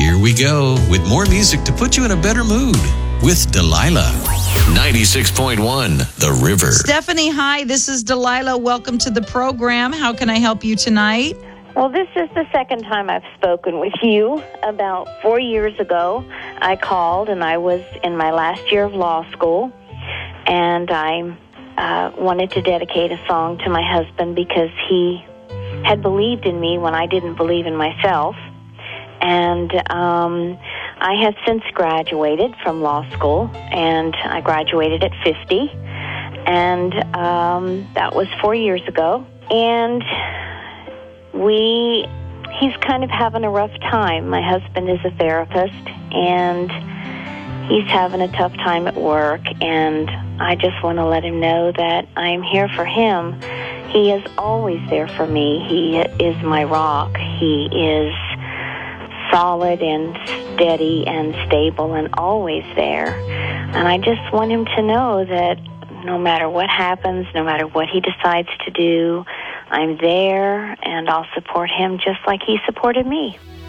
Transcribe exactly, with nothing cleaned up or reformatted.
Here we go with more music to put you in a better mood with Delilah. ninety-six point one, The River. Stephanie, hi. This is Delilah. Welcome to the program. How can I help you tonight? Well, this is the second time I've spoken with you. About four years ago, I called, and I was in my last year of law school, and I uh, wanted to dedicate a song to my husband because he had believed in me when I didn't believe in myself. And um, I have since graduated from law school, and I graduated at fifty, and um, that was four years ago. And we, he's kind of having a rough time. My husband is a therapist, and he's having a tough time at work, and I just want to let him know that I'm here for him. He is always there for me. He is my rock. He is solid and steady and stable and always there. And I just want him to know that no matter what happens, no matter what he decides to do, I'm there, and I'll support him just like he supported me.